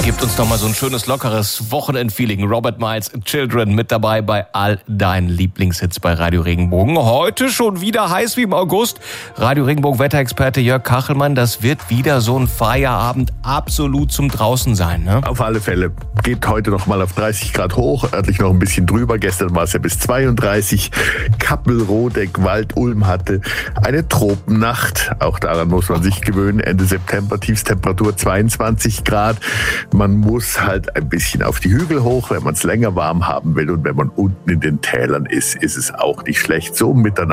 Gibt uns noch mal so ein schönes, lockeres Wochenendfeeling. Robert Miles, Children mit dabei bei all deinen Lieblingshits bei Radio Regenbogen. Heute schon wieder heiß wie im August. Radio Regenbogen Wetterexperte Jörg Kachelmann, das wird wieder so ein Feierabend absolut zum Draußen sein, ne? Auf alle Fälle. Geht heute noch mal auf 30 Grad hoch, örtlich noch ein bisschen drüber. Gestern war es ja bis 32. Kappel, Rodeck, Wald, Ulm hatte eine Tropennacht. Auch daran muss man sich gewöhnen. Ende September, Tiefstemperatur 22 Grad. Man muss halt ein bisschen auf die Hügel hoch, wenn man es länger warm haben will. Und wenn man unten in den Tälern ist, ist es auch nicht schlecht. So miteinander.